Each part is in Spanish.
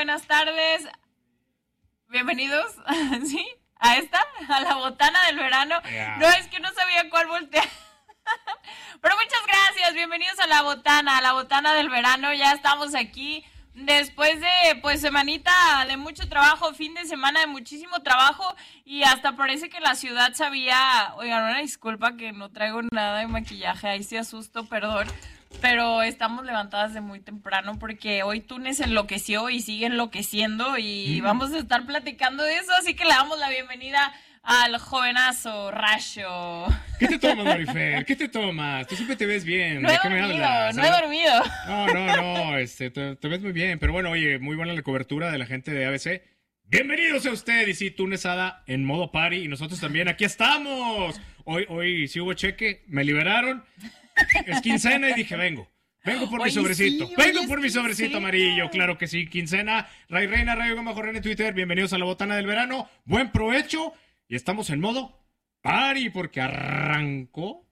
buenas tardes. Bienvenidos, ¿sí? A la botana del verano. Yeah. No, es que no sabía cuál voltear. Pero muchas gracias, bienvenidos a la botana del verano. Ya estamos aquí después de, semanita de mucho trabajo, fin de semana de muchísimo trabajo y hasta parece que la ciudad sabía, oigan, una disculpa que no traigo nada de maquillaje, ahí sí asusto, perdón. Pero estamos levantadas de muy temprano porque hoy Túnez enloqueció y sigue enloqueciendo y vamos a estar platicando de eso, así que le damos la bienvenida al jovenazo Rasho. ¿Qué te tomas, Marifer? ¿Qué te tomas? Tú siempre te ves bien. No he dormido. No, te ves muy bien. Pero bueno, oye, muy buena la cobertura de la gente de ABC. Bienvenidos a usted. Y sí, Túnez Ada en modo party y nosotros también. Aquí estamos. Hoy sí hubo cheque, me liberaron. Es quincena y dije, vengo por mi sobrecito. Vengo por mi sobrecito amarillo, claro que sí. Quincena, Ray Reina, Rayo Gama Jorrena en Twitter. Bienvenidos a la botana del verano. Buen provecho. Y estamos en modo party porque arrancó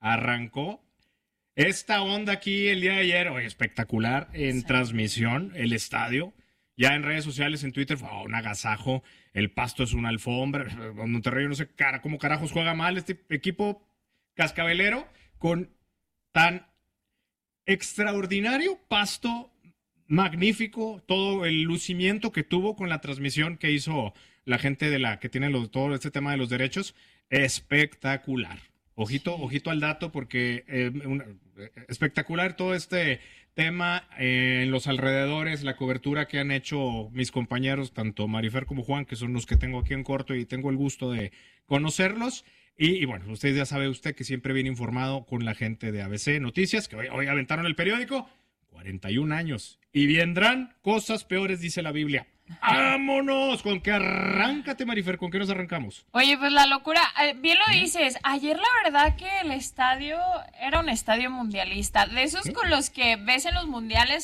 esta onda aquí el día de ayer. Oye, espectacular en transmisión, el estadio. Ya en redes sociales, en Twitter, fue un agasajo. El pasto es una alfombra. Monterrey, no sé cómo carajos juega mal este equipo cascabelero con tan extraordinario pasto, magnífico, todo el lucimiento que tuvo con la transmisión que hizo la gente que tiene todo este tema de los derechos, espectacular. Ojito al dato porque espectacular todo este tema en los alrededores, la cobertura que han hecho mis compañeros, tanto Marifer como Juan, que son los que tengo aquí en corto y tengo el gusto de conocerlos. Y bueno, usted ya sabe que siempre viene informado con la gente de ABC Noticias, que hoy aventaron el periódico, 41 años. Y vendrán cosas peores, dice la Biblia. ¡Vámonos! ¿Con qué arráncate, Marifer? ¿Con qué nos arrancamos? Oye, pues la locura, bien lo dices, ayer la verdad que el estadio era un estadio mundialista, de esos con los que ves en los mundiales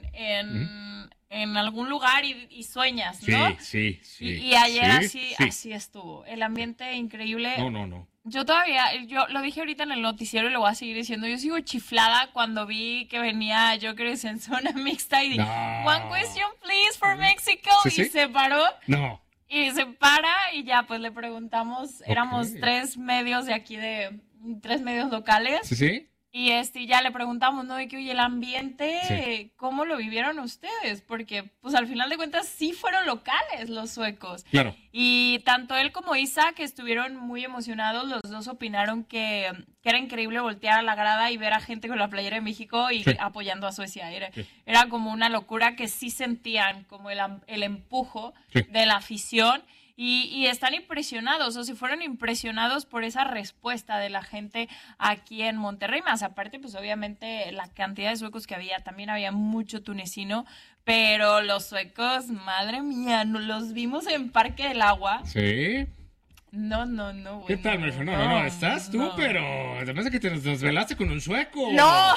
en algún lugar y sueñas, ¿no? Sí. Y ayer así estuvo. El ambiente increíble. No. Yo lo dije ahorita en el noticiero y lo voy a seguir diciendo. Yo sigo chiflada cuando vi que venía Jokeres en zona mixta y one question please for Mexico. ¿Sí? Y se paró. No. Y se para y ya pues le preguntamos. Éramos 3 medios de aquí 3 medios locales. Sí. Y ya le preguntamos, ¿no? De que, oye, el ambiente, ¿cómo lo vivieron ustedes? Porque, pues, al final de cuentas, sí fueron locales los suecos. Claro. Y tanto él como Isaac estuvieron muy emocionados. Los dos opinaron que era increíble voltear a la grada y ver a gente con la playera de México y apoyando a Suecia. Era como una locura que sí sentían como el empujo de la afición. Y están impresionados, o si fueron impresionados por esa respuesta de la gente aquí en Monterrey, más aparte, pues obviamente la cantidad de suecos que había, también había mucho tunecino, pero los suecos, madre mía, los vimos en Parque del Agua. Sí. No. ¿Qué tal, Marifer? No, estás tú, pero además de que te desvelaste con un sueco. ¡No!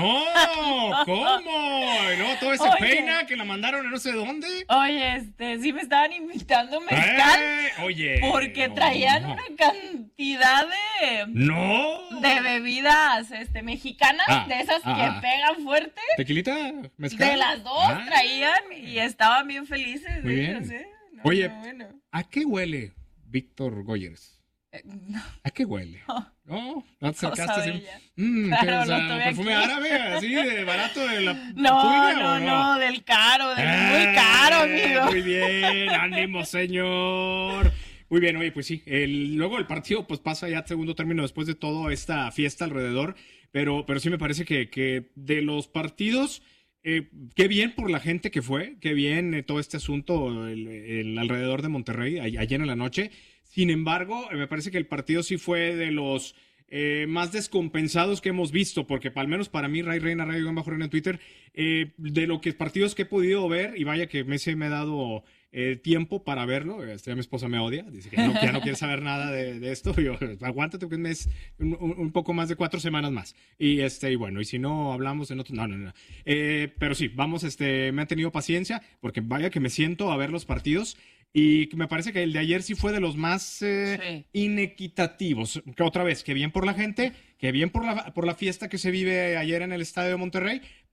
¿Cómo? Y luego todo ese peina que la mandaron a no sé dónde. Oye, sí me estaban invitando mezcal. Oye. Porque traían una cantidad de bebidas mexicanas, de esas que pegan fuerte. ¿Tequilita? ¿Mezcal? De las dos traían y estaban bien felices. Muy bien. Oye, ¿a qué huele Víctor Goyers? No. ¿A qué huele? No te acercaste así. Claro, perfume árabe, así de barato de la No, del caro, muy caro, amigo. Muy bien, ánimo, señor. Muy bien, oye, pues sí, luego el partido pues pasa ya a segundo término después de toda esta fiesta alrededor, pero sí me parece que de los partidos, qué bien por la gente que fue, qué bien todo este asunto el alrededor de Monterrey ayer en la noche. Sin embargo, me parece que el partido sí fue de los más descompensados que hemos visto, porque al menos para mí, Ray Reina, Radio Gama Jorrena en Twitter, de los partidos que he podido ver, y vaya que me he dado tiempo para verlo, ya mi esposa me odia, dice que ya no quiere saber nada de esto, yo, aguántate un mes, un poco más de 4 semanas más, y bueno, y si no hablamos en otro, no, pero sí, vamos, me han tenido paciencia, porque vaya que me siento a ver los partidos, y me parece que el de ayer sí fue de los más inequitativos. Que otra vez, que bien por la gente, que bien por la fiesta que se vive ayer en el Estadio de Monterrey,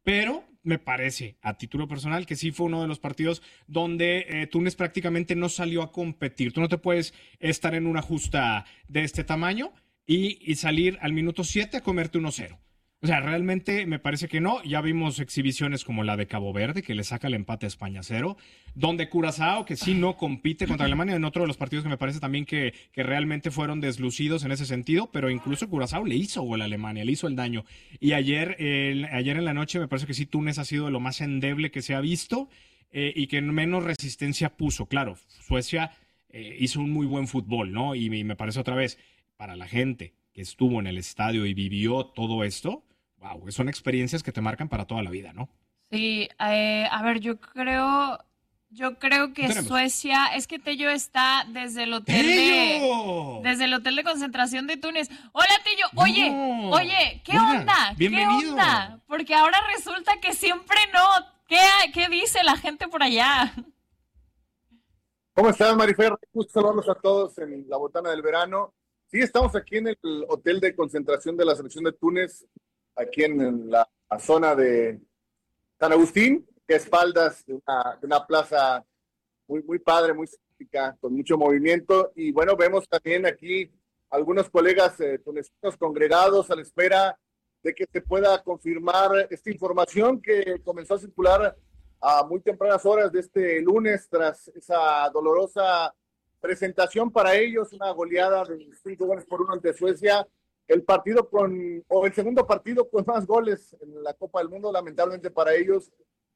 pero me parece, a título personal, que sí fue uno de los partidos donde Túnez prácticamente no salió a competir. Tú no te puedes estar en una justa de este tamaño y salir al minuto 7 a comerte 1-0. O sea, realmente me parece que no. Ya vimos exhibiciones como la de Cabo Verde, que le saca el empate a España 0, donde Curazao, que sí no compite contra Alemania, en otro de los partidos que me parece también que realmente fueron deslucidos en ese sentido, pero incluso Curazao le hizo gol a Alemania, le hizo el daño. Y ayer en la noche me parece que sí, Túnez ha sido de lo más endeble que se ha visto y que menos resistencia puso. Claro, Suecia hizo un muy buen fútbol, ¿no? Y me parece otra vez, para la gente que estuvo en el estadio y vivió todo esto, wow, son experiencias que te marcan para toda la vida, ¿no? Sí, a ver, yo creo que Suecia, es que Tello está desde el hotel de concentración de Túnez. Hola, Tello. Oye, ¿qué onda? Bienvenido. ¿Qué onda? Porque ahora resulta que siempre no. ¿Qué dice la gente por allá? ¿Cómo estás, Marifer? Gusto saludarlos a todos en la botana del verano. Sí, estamos aquí en el hotel de concentración de la selección de Túnez, aquí en la zona de San Agustín, que a espaldas de una plaza muy padre, muy céntrica, con mucho movimiento. Y bueno, vemos también aquí algunos colegas tunecinos congregados a la espera de que se pueda confirmar esta información que comenzó a circular a muy tempranas horas de este lunes tras esa dolorosa presentación para ellos, una goleada de 5-1 ante Suecia. El segundo partido con más goles en la Copa del Mundo, lamentablemente para ellos,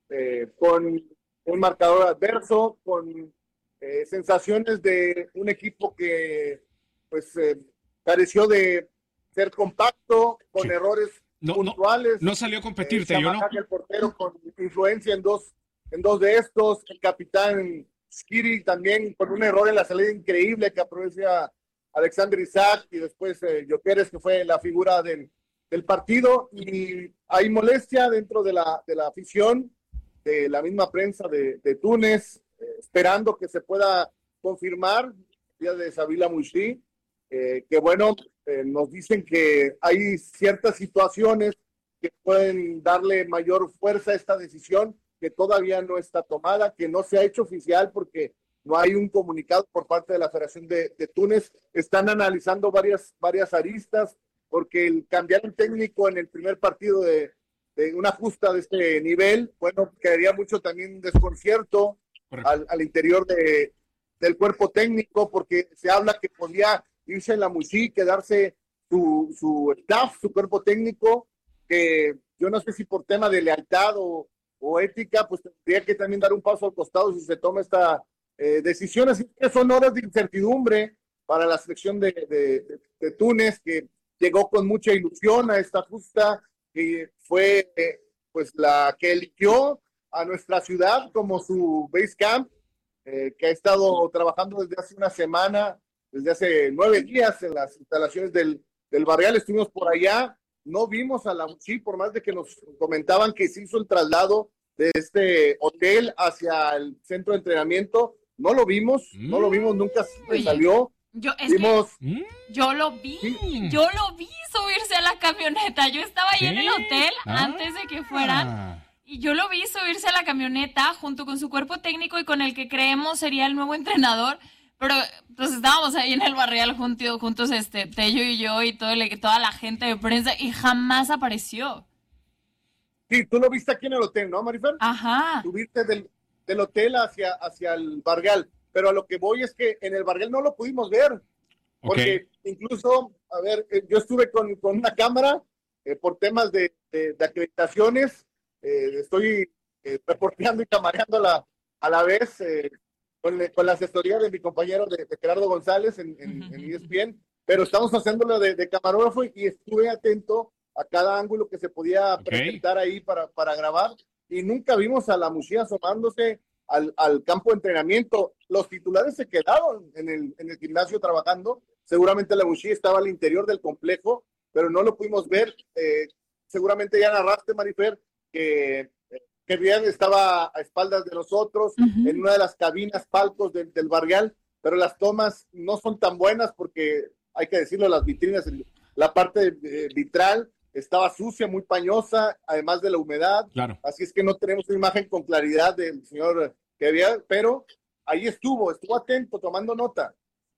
con un marcador adverso, con sensaciones de un equipo que pues careció de ser compacto, con errores puntuales. No salió a competirte, yo no. El portero con influencia en dos de estos, el capitán Skiri también con un error en la salida increíble que aprovecha Alexander Isaac, y después Gyökeres, que fue la figura del partido. Y hay molestia dentro de la afición, de la misma prensa de Túnez, esperando que se pueda confirmar el día de Sabila Mouchi, que bueno, nos dicen que hay ciertas situaciones que pueden darle mayor fuerza a esta decisión, que todavía no está tomada, que no se ha hecho oficial porque no hay un comunicado por parte de la Federación de Túnez. Están analizando varias aristas, porque el cambiar un técnico en el primer partido de una justa de este nivel, bueno, quedaría mucho también desconcierto al interior del cuerpo técnico, porque se habla que podía irse en la Mouchi, quedarse su staff, su cuerpo técnico, que yo no sé si por tema de lealtad o ética, pues tendría que también dar un paso al costado si se toma esta decisión. Así que son horas de incertidumbre para la selección de Túnez, que llegó con mucha ilusión a esta justa, que fue pues la que eligió a nuestra ciudad como su base camp, que ha estado trabajando desde hace una semana, desde hace 9 días en las instalaciones del Barrial. Estuvimos por allá, no vimos a la Mouchi, por más de que nos comentaban que se hizo el traslado de este hotel hacia el centro de entrenamiento. No lo vimos, nunca salió. Yo lo vi subirse a la camioneta. Yo estaba ahí en el hotel antes de que fueran, y yo lo vi subirse a la camioneta junto con su cuerpo técnico y con el que creemos sería el nuevo entrenador. Pero pues estábamos ahí en el Barrial juntos, Tello y yo y toda la gente de prensa, y jamás apareció. Sí, tú lo viste aquí en el hotel, ¿no, Marifer? Ajá. Subiste del hotel hacia el Barrial, pero a lo que voy es que en el Barrial no lo pudimos ver, porque incluso, a ver, yo estuve con una cámara por temas de acreditaciones, estoy reporteando y camareando a la vez, con la asesoría de mi compañero de Gerardo González en ESPN, pero estamos haciéndolo de camarógrafo, y estuve atento a cada ángulo que se podía presentar ahí para grabar, y nunca vimos a la Mouchi asomándose al campo de entrenamiento. Los titulares se quedaron en el gimnasio trabajando. Seguramente la Mouchi estaba al interior del complejo, pero no lo pudimos ver. Seguramente ya narraste, Marifer, que bien estaba a espaldas de nosotros, en una de las cabinas, palcos del Barrial, pero las tomas no son tan buenas porque, hay que decirlo, las vitrinas, la parte vitral estaba sucia, muy pañosa, además de la humedad. Claro. Así es que no tenemos una imagen con claridad del señor que había, pero ahí estuvo atento, tomando nota.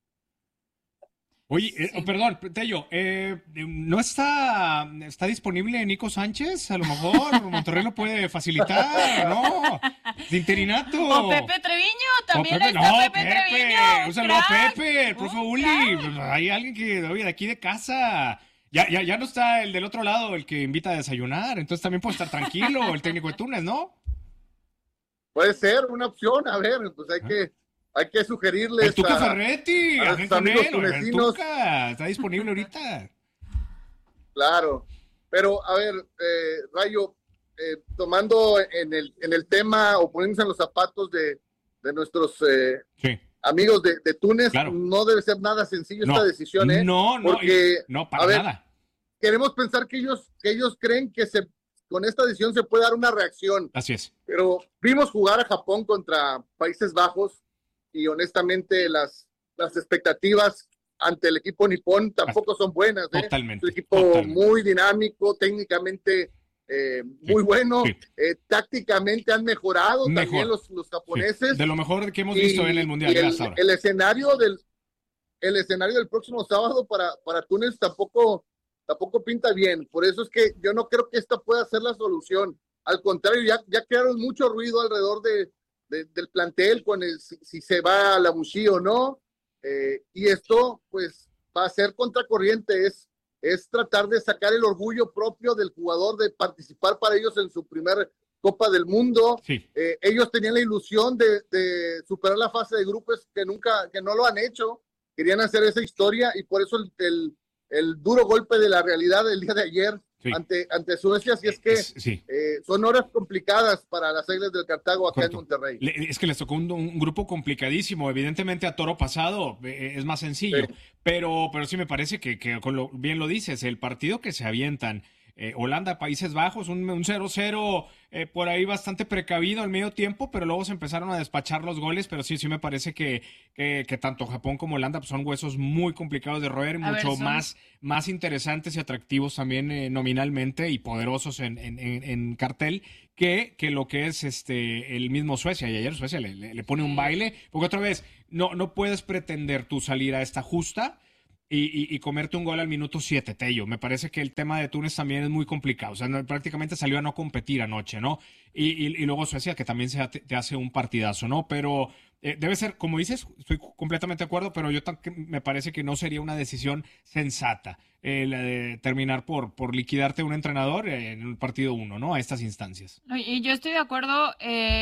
Oye, perdón, Tello, ¿no está disponible Nico Sánchez? A lo mejor Monterrey lo puede facilitar, ¿no? De interinato. O Pepe Treviño, también está Pepe Treviño. Un saludo a Pepe, el profe Uli. Hay alguien que, oye, de aquí de casa. Ya no está el del otro lado, el que invita a desayunar, entonces también puede estar tranquilo el técnico de Túnez, ¿no? Puede ser una opción, a ver, pues hay que sugerirles el Tuca Ferretti, a los amigos tunecinos. Está disponible ahorita. Claro, pero a ver, Rayo, tomando en el tema o poniéndose en los zapatos de nuestros amigos de Túnez, claro. No debe ser nada sencillo esta decisión, ¿eh? No, porque, para nada. Queremos pensar que ellos creen que con esta decisión se puede dar una reacción. Así es. Pero vimos jugar a Japón contra Países Bajos y honestamente las expectativas ante el equipo nipón tampoco son buenas. Totalmente. Es un equipo muy dinámico, técnicamente muy bueno. Sí. Tácticamente han mejorado también los japoneses. Sí. De lo mejor que hemos visto en el Mundial. El escenario del próximo sábado para Túnez tampoco pinta bien. Por eso es que yo no creo que esta pueda ser la solución. Al contrario, ya crearon mucho ruido alrededor del plantel con si se va a la Mushi o no. Y esto, pues, va a ser contracorriente. Es tratar de sacar el orgullo propio del jugador de participar para ellos en su primer Copa del Mundo. Sí. Ellos tenían la ilusión de superar la fase de grupos que no lo han hecho. Querían hacer esa historia y por eso el duro golpe de la realidad del día de ayer ante Suecia, así es que son horas complicadas para las Águilas del Cartago acá en Monterrey. Es que les tocó un grupo complicadísimo, evidentemente a toro pasado es más sencillo, pero sí me parece que bien lo dices, el partido que se avientan, Holanda, Países Bajos, un 0-0 por ahí bastante precavido al medio tiempo, pero luego se empezaron a despachar los goles, pero sí me parece que tanto Japón como Holanda pues, son huesos muy complicados de roer, mucho más interesantes y atractivos también nominalmente y poderosos en cartel que lo que es el mismo Suecia, y ayer Suecia le pone un baile, porque otra vez no puedes pretender tú salir a esta justa y comerte un gol al minuto 7, Tello. Me parece que el tema de Túnez también es muy complicado. O sea, prácticamente salió a no competir anoche, ¿no? Y luego Suecia, que también te hace un partidazo, ¿no? Pero debe ser, como dices, estoy completamente de acuerdo, pero me parece que no sería una decisión sensata la de terminar por liquidarte a un entrenador en el partido 1, ¿no? A estas instancias. Y yo estoy de acuerdo.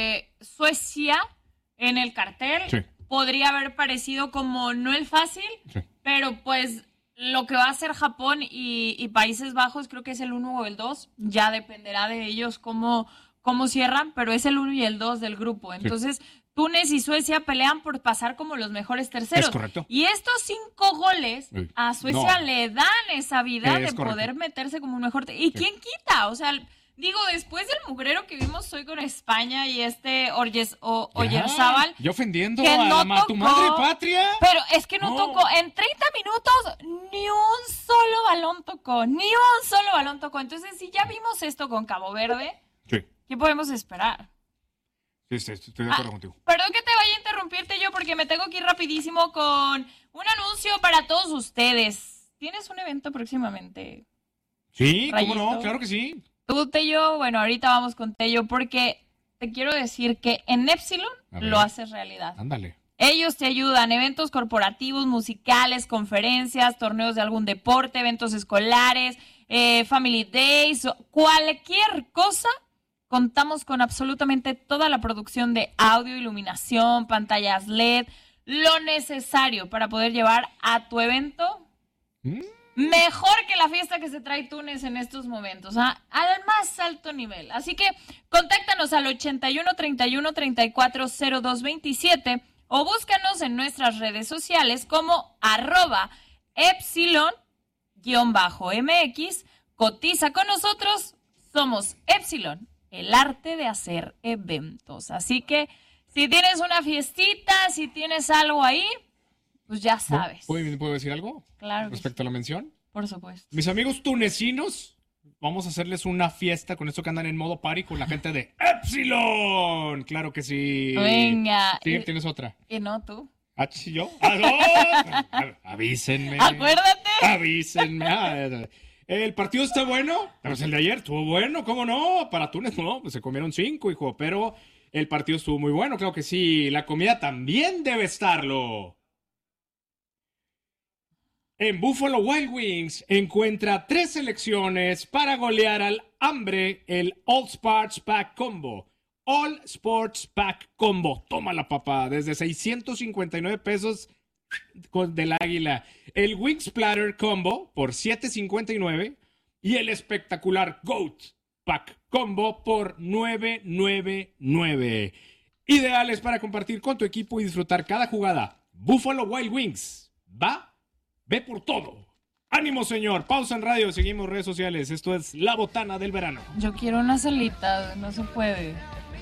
Suecia en el cartel podría haber parecido como no el fácil, pero pues lo que va a hacer Japón y Países Bajos creo que es el 1 o el 2, ya dependerá de ellos cómo cierran, pero es el 1 y el 2 del grupo. Entonces, Túnez y Suecia pelean por pasar como los mejores terceros. Es correcto. Y estos 5 goles a Suecia le dan esa vida de poder meterse como un mejor... ¿Y quién quita? O sea... Digo, después del mugrero que vimos hoy con España y Oyarzábal... Yo ofendiendo que a tu madre patria. Pero es que no tocó. En 30 minutos ni un solo balón tocó. Entonces, si ya vimos esto con Cabo Verde, ¿qué podemos esperar? Sí, estoy de acuerdo contigo. Perdón que te vaya a interrumpirte yo porque me tengo que ir rapidísimo con un anuncio para todos ustedes. ¿Tienes un evento próximamente? Sí, Rayito? ¿Cómo no? Claro que sí. Tú, Tello, bueno, ahorita vamos con Tello porque te quiero decir que en Epsilon lo haces realidad. Ándale. Ellos te ayudan, eventos corporativos, musicales, conferencias, torneos de algún deporte, eventos escolares, family days, cualquier cosa. Contamos con absolutamente toda la producción de audio, iluminación, pantallas LED, lo necesario para poder llevar a tu evento mejor que la fiesta que se trae Túnez en estos momentos, al más alto nivel. Así que contáctanos al 81 31 34 02 27 o búscanos en nuestras redes sociales como @Epsilon_MX. Cotiza con nosotros, somos Epsilon, el arte de hacer eventos. Así que si tienes una fiestita, si tienes algo ahí, pues ya sabes. ¿Puedo decir algo? Claro. Respecto a la mención. Por supuesto. Mis amigos tunecinos, Vamos a hacerles una fiesta con esto que andan en modo party con la gente de Epsilon. Claro que sí. Venga. Sí, tienes otra. ¿Y no tú? ¿Ah, sí, yo? ¡Ah, no! Avísenme. Acuérdate. Avísenme. El partido está bueno, pero el de ayer estuvo bueno, ¿cómo no? Para Túnez no, pues se comieron 5, hijo, pero el partido estuvo muy bueno, claro que sí. La comida también debe estarlo. En Buffalo Wild Wings encuentra 3 selecciones para golear al hambre el All Sports Pack Combo. All Sports Pack Combo. Tómala, papá. Desde 659 pesos del Águila. El Wings Platter Combo por 759. Y el espectacular Goat Pack Combo por 999. Ideales para compartir con tu equipo y disfrutar cada jugada. Buffalo Wild Wings. Ve por todo. ¡Ánimo, señor! Pausa en radio, seguimos redes sociales. Esto es La Botana del Verano. Yo quiero una salita, no se puede.